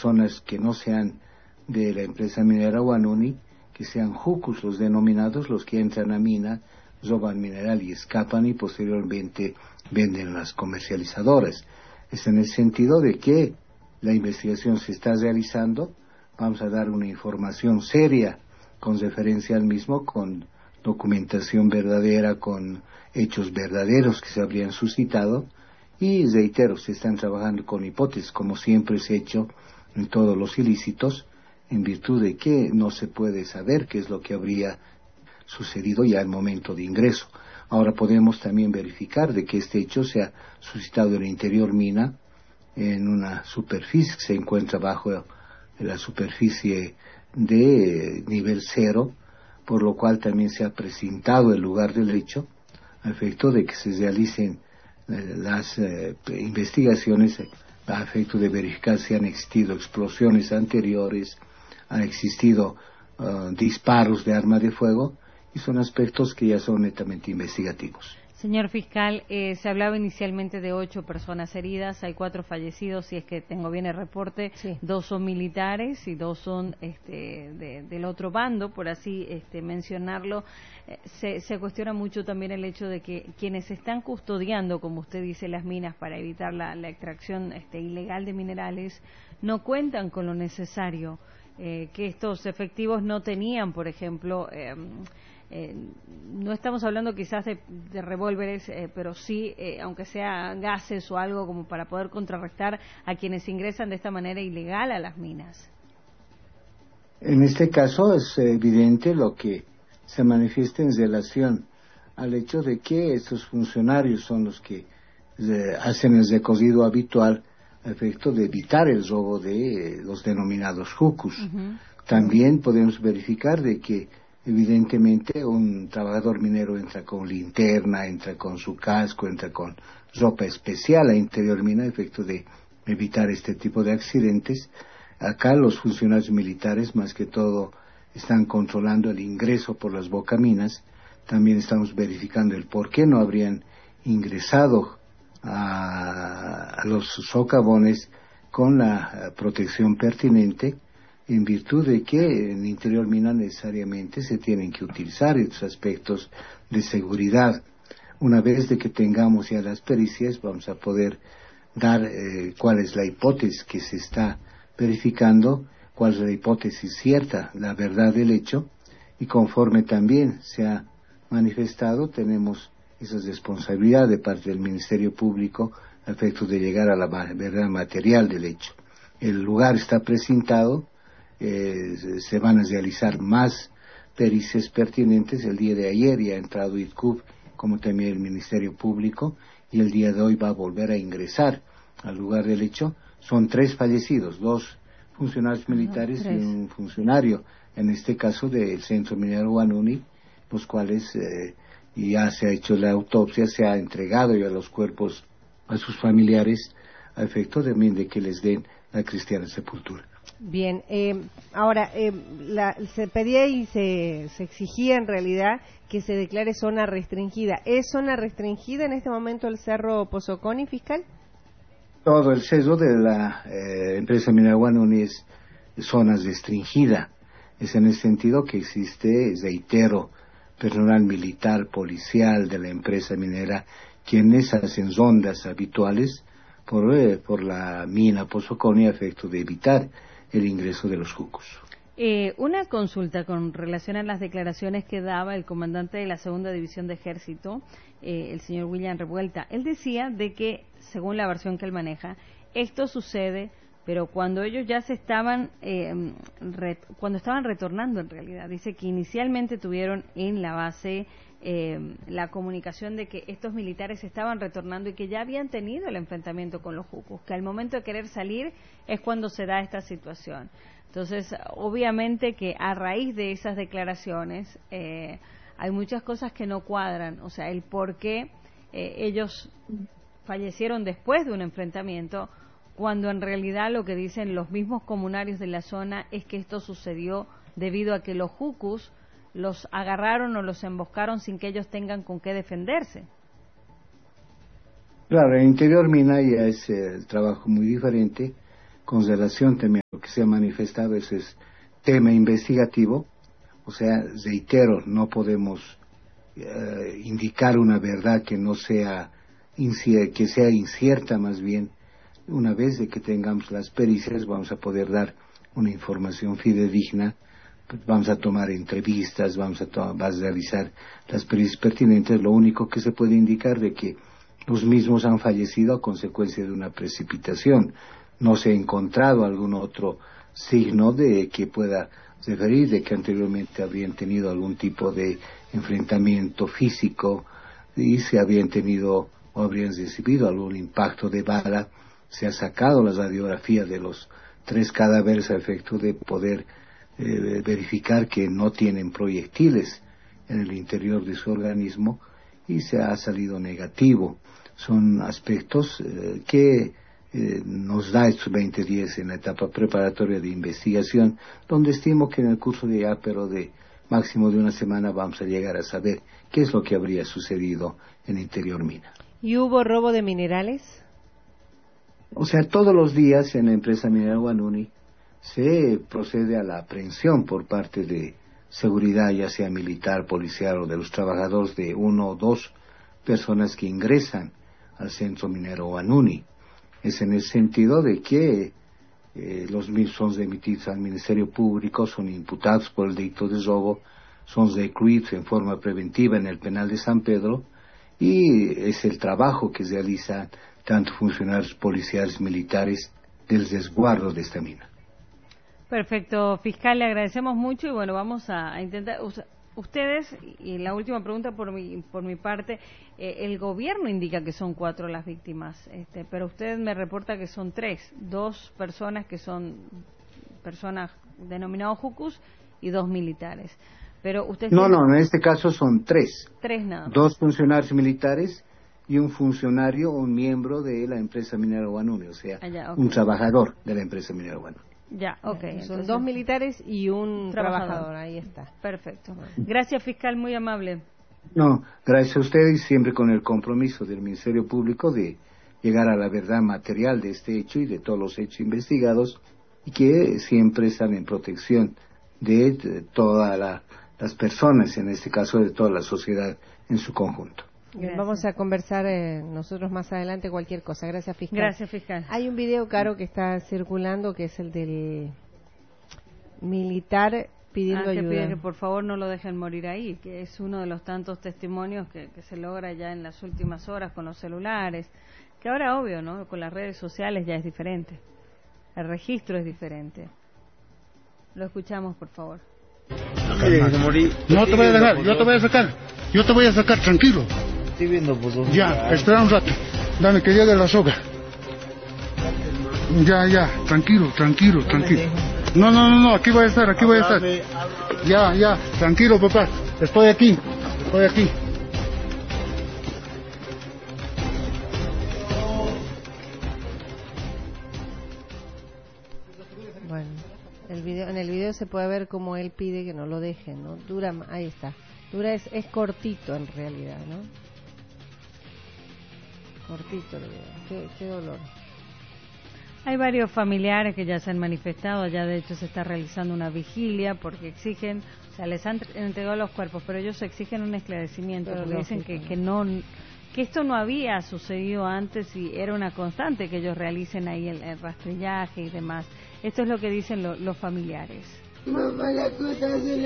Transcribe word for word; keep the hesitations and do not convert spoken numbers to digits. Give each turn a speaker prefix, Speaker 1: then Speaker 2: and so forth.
Speaker 1: personas que no sean de la empresa minera Huanuni, que sean jucus los denominados, los que entran a mina, roban mineral y escapan y posteriormente venden las comercializadoras. Es en el sentido de que la investigación se está realizando, vamos a dar una información seria con referencia al mismo, con documentación verdadera, con hechos verdaderos que se habrían suscitado, y reitero, se están trabajando con hipótesis, como siempre se ha hecho en todos los ilícitos, en virtud de que no se puede saber qué es lo que habría sucedido ya al momento de ingreso. Ahora podemos también verificar de que este hecho se ha suscitado en la interior mina, en una superficie que se encuentra bajo la superficie de nivel cero, por lo cual también se ha precintado el lugar del hecho, a efecto de que se realicen eh, las eh, investigaciones, a efecto de verificar si han existido explosiones anteriores, han existido uh, disparos de arma de fuego, y son aspectos que ya son netamente investigativos.
Speaker 2: Señor fiscal, eh, se hablaba inicialmente de ocho personas heridas, hay cuatro fallecidos, si es que tengo bien el reporte, sí. Dos son militares y dos son este, de, del otro bando, por así este, mencionarlo. Eh, se, se cuestiona mucho también el hecho de que quienes están custodiando, como usted dice, las minas para evitar la, la extracción este, ilegal de minerales, no cuentan con lo necesario, eh, que estos efectivos no tenían, por ejemplo, eh, Eh, no estamos hablando quizás de, de revólveres, eh, pero sí, eh, aunque sea gases o algo como para poder contrarrestar a quienes ingresan de esta manera ilegal a las minas.
Speaker 1: En este caso es evidente lo que se manifiesta en relación al hecho de que estos funcionarios son los que eh, hacen el recorrido habitual a efecto de evitar el robo de eh, los denominados jucus. Uh-huh. También podemos verificar de que evidentemente un trabajador minero entra con linterna, entra con su casco, entra con ropa especial a interior mina a efecto de evitar este tipo de accidentes. Acá los funcionarios militares más que todo están controlando el ingreso por las bocaminas. También estamos verificando el por qué no habrían ingresado a, a los socavones con la protección pertinente, en virtud de que en el interior mina necesariamente se tienen que utilizar estos aspectos de seguridad. Una vez de que tengamos ya las pericias, vamos a poder dar eh, cuál es la hipótesis que se está verificando, cuál es la hipótesis cierta, la verdad del hecho, y conforme también se ha manifestado, tenemos esa responsabilidad de parte del Ministerio Público a efecto de llegar a la verdad material del hecho. El lugar está precintado. Eh, se van a realizar más pericias pertinentes. El día de ayer ya ha entrado I T C U B como también el Ministerio Público, y el día de hoy va a volver a ingresar al lugar del hecho. Son tres fallecidos, dos funcionarios militares no, y un funcionario, en este caso del Centro Minero Huanuni, los cuales eh, ya se ha hecho la autopsia, se ha entregado ya los cuerpos a sus familiares a efecto también de que les den la cristiana sepultura.
Speaker 3: Bien, eh, ahora, eh, la, se pedía y se, se exigía en realidad que se declare zona restringida. ¿Es zona restringida en este momento el Cerro Pozoconi, fiscal?
Speaker 1: Todo el cerro de la eh, empresa minera Huanuni es zona restringida. Es en el sentido que existe, reitero, personal militar, policial de la empresa minera, quienes hacen rondas habituales por, eh, por la mina Pozoconi a efecto de evitar el ingreso de los jucos.
Speaker 2: Eh, una consulta con relación a las declaraciones que daba el comandante de la segunda división de ejército, eh, el señor William Revuelta. Él decía de que, según la versión que él maneja, esto sucede, pero cuando ellos ya se estaban, eh, re, cuando estaban retornando en realidad. Dice que inicialmente tuvieron en la base eh, la comunicación de que estos militares estaban retornando y que ya habían tenido el enfrentamiento con los jucos, que al momento de querer salir es cuando se da esta situación. Entonces, obviamente que a raíz de esas declaraciones eh, hay muchas cosas que no cuadran, o sea, el por qué eh, ellos fallecieron después de un enfrentamiento, cuando en realidad lo que dicen los mismos comunarios de la zona es que esto sucedió debido a que los jucus los agarraron o los emboscaron sin que ellos tengan con qué defenderse.
Speaker 1: Claro, en el interior mina ya es eh, el trabajo muy diferente con relación también a lo que que se ha manifestado es, es tema investigativo. O sea, reitero, no podemos eh, indicar una verdad que no sea, que sea incierta más bien. Una vez de que tengamos las pericias vamos a poder dar una información fidedigna, vamos a tomar entrevistas, vamos a, to- vamos a realizar las pericias pertinentes. Lo único que se puede indicar de que los mismos han fallecido a consecuencia de una precipitación. No se ha encontrado algún otro signo de que pueda referir de que anteriormente habrían tenido algún tipo de enfrentamiento físico y se habrían tenido o habrían recibido algún impacto de bala. Se ha sacado la radiografía de los tres cadáveres a efecto de poder eh, verificar que no tienen proyectiles en el interior de su organismo y se ha salido negativo. Son aspectos eh, que eh, nos da estos veinte días en la etapa preparatoria de investigación, donde estimo que en el curso de ya, pero de máximo de una semana, vamos a llegar a saber qué es lo que habría sucedido en el interior mina.
Speaker 3: ¿Y hubo robo de minerales?
Speaker 1: O sea, todos los días en la empresa minera Huanuni se procede a la aprehensión por parte de seguridad, ya sea militar, policial o de los trabajadores, de uno o dos personas que ingresan al centro minero Huanuni. Es en el sentido de que eh, los mismos son remitidos al Ministerio Público, son imputados por el delito de robo, son recluidos en forma preventiva en el penal de San Pedro, y es el trabajo que realizan tanto funcionarios policiales, militares, del resguardo de esta mina.
Speaker 2: Perfecto, fiscal, le agradecemos mucho y bueno, vamos a, a intentar, ustedes, y la última pregunta por mi, por mi parte, eh, el gobierno indica que son cuatro las víctimas, este, pero usted me reporta que son tres, dos personas que son personas denominados jucus y dos militares. Pero usted
Speaker 1: No,
Speaker 2: tiene...
Speaker 1: no, en este caso son tres.
Speaker 2: Tres nada más.
Speaker 1: Dos funcionarios militares y un funcionario o un miembro de la empresa minera Huanuni, o sea,
Speaker 2: Allá, okay.
Speaker 1: un trabajador de la empresa minera Huanuni.
Speaker 2: Ya, ok.
Speaker 3: Son
Speaker 2: Entonces,
Speaker 3: dos militares y un
Speaker 2: trabajador.
Speaker 3: trabajador, ahí está.
Speaker 2: Perfecto. Gracias, fiscal, muy amable.
Speaker 1: No, gracias a ustedes, siempre con el compromiso del Ministerio Público de llegar a la verdad material de este hecho y de todos los hechos investigados, y que siempre están en protección de, de todas la, las personas, en este caso de toda la sociedad en su conjunto.
Speaker 3: Gracias. Vamos a conversar eh, nosotros más adelante cualquier cosa. Gracias, fiscal.
Speaker 2: Gracias, fiscal.
Speaker 3: Hay un video, Caro, que está circulando, que es el del militar pidiendo
Speaker 2: ah, que
Speaker 3: ayuda.
Speaker 2: pide que por favor no lo dejen morir ahí, que es uno de los tantos testimonios que, que se logra ya en las últimas horas con los celulares, que ahora, obvio, ¿no? Con las redes sociales ya es diferente. El registro es diferente. Lo escuchamos, por favor.
Speaker 4: No te voy a dejar, yo te voy a sacar. Yo te voy a sacar, tranquilo.
Speaker 5: Estoy viendo, pues,
Speaker 4: ya, espera un rato. Dame que llegue la soga. Ya, ya, tranquilo, tranquilo, tranquilo. No, no, no, no, aquí voy a estar, aquí voy a estar. Ya, ya, tranquilo, papá. Estoy aquí, estoy aquí.
Speaker 3: Bueno, el video, en el video se puede ver cómo él pide que no lo dejen, ¿no? Dura, ahí está. Dura es, es cortito en realidad, ¿no? Cortito el video. Qué, qué dolor.
Speaker 2: Hay varios familiares que ya se han manifestado, ya de hecho se está realizando una vigilia porque exigen, o sea, les han entregado los cuerpos, pero ellos exigen un esclarecimiento,
Speaker 3: pero
Speaker 2: porque
Speaker 3: lógico,
Speaker 2: dicen que, que no, que esto no había sucedido antes y era una constante que ellos realicen ahí el, el rastrillaje y demás. Esto es lo que dicen lo, los familiares.